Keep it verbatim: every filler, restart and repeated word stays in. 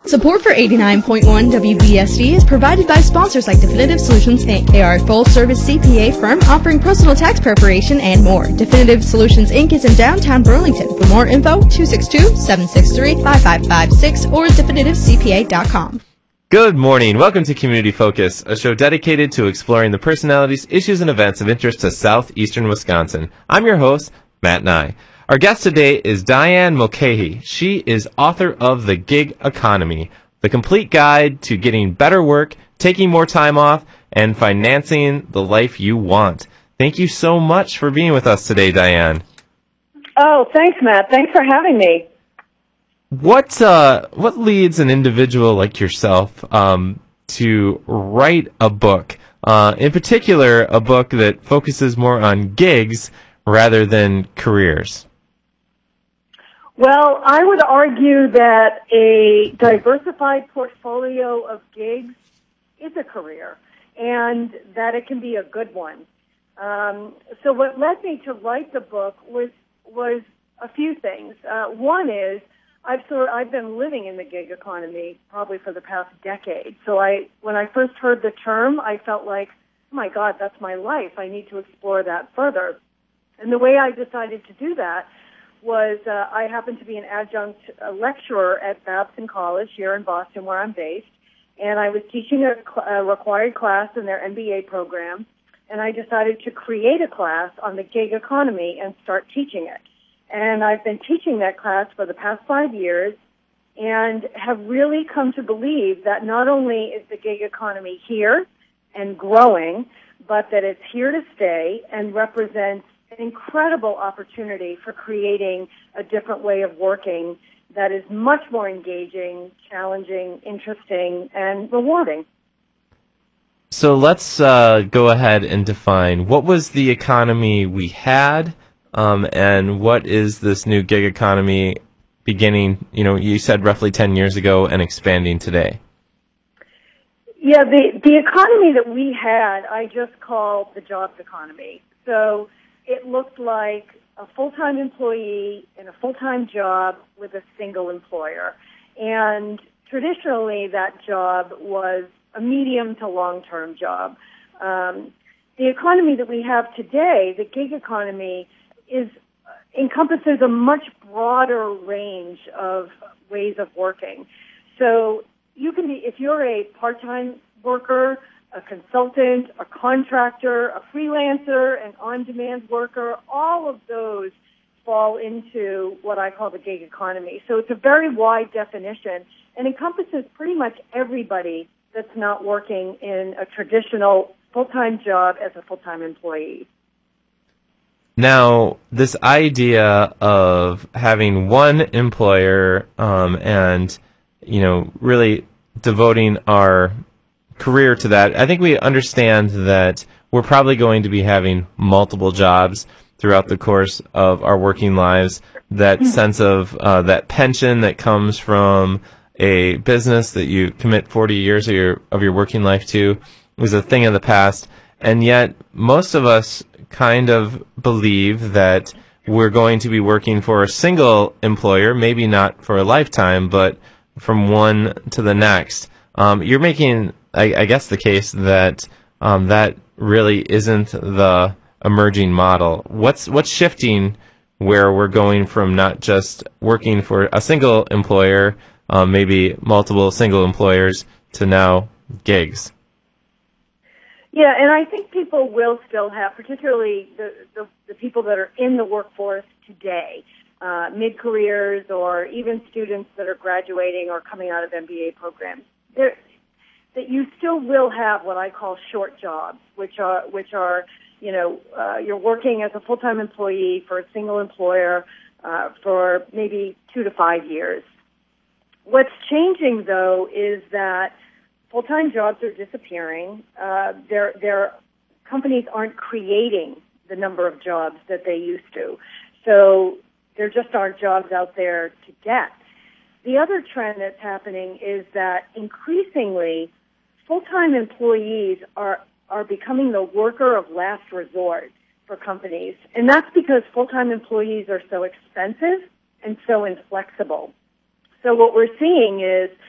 Support for eighty-nine point one W B S D is provided by sponsors like Definitive Solutions, Incorporated. They are a full-service C P A firm offering personal tax preparation and more. Definitive Solutions, Incorporated is in downtown Burlington. For more info, two six two, seven six three, five five five six or definitive c p a dot com. Good morning. Welcome to Community Focus, a show dedicated to exploring the personalities, issues, and events of interest to southeastern Wisconsin. I'm your host, Matt Nye. Our guest today is Diane Mulcahy. She is author of The Gig Economy, the complete guide to getting better work, taking more time off, and financing the life you want. Thank you so much for being with us today, Diane. Oh, thanks, Matt. Thanks for having me. What uh, what leads an individual like yourself um, to write a book, uh, in particular, a book that focuses more on gigs rather than careers? Well, I would argue that a diversified portfolio of gigs is a career, and that it can be a good one. Um, so what led me to write the book was was a few things. Uh, one is I've sort I've been living in the gig economy probably for the past decade. So I when I first heard the term, I felt like, oh my God, that's my life. I need to explore that further. And the way I decided to do that was uh, I happened to be an adjunct uh, lecturer at Babson College here in Boston, where I'm based, and I was teaching a, cl- a required class in their M B A program, and I decided to create a class on the gig economy and start teaching it. And I've been teaching that class for the past five years and have really come to believe that not only is the gig economy here and growing, but that it's here to stay and represents an incredible opportunity for creating a different way of working that is much more engaging, challenging, interesting, and rewarding. So let's uh, go ahead and define what was the economy we had, um, and what is this new gig economy beginning, you know, you said roughly ten years ago and expanding today. Yeah, the, the economy that we had, I just call the jobs economy. So it looked like a full-time employee in a full-time job with a single employer. And traditionally, that job was a medium to long-term job. Um, the economy that we have today, the gig economy, is encompasses a much broader range of ways of working. So you can be, if you're a part-time worker, a consultant, a contractor, a freelancer, an on-demand worker, all of those fall into what I call the gig economy. So it's a very wide definition and encompasses pretty much everybody that's not working in a traditional full-time job as a full-time employee. Now, this idea of having one employer um, and, you know, really devoting our career to that, I think we understand that we're probably going to be having multiple jobs throughout the course of our working lives. That sense of uh, that pension that comes from a business that you commit forty years of your of your working life to was a thing of the past, and yet most of us kind of believe that we're going to be working for a single employer, maybe not for a lifetime, but from one to the next. Um, you're making, I, I guess, the case that um, that really isn't the emerging model. What's what's shifting where we're going from not just working for a single employer, um, maybe multiple single employers, to now gigs? Yeah, and I think people will still have, particularly the, the, the people that are in the workforce today, uh, mid-careers or even students that are graduating or coming out of M B A programs, there, that you still will have what I call short jobs, which are, which are you know, uh, you're working as a full-time employee for a single employer uh, for maybe two to five years. What's changing, though, is that full-time jobs are disappearing. Uh, their, their companies aren't creating the number of jobs that they used to. So there just aren't jobs out there to get. The other trend that's happening is that increasingly full-time employees are, are becoming the worker of last resort for companies. And that's because full-time employees are so expensive and so inflexible. So what we're seeing is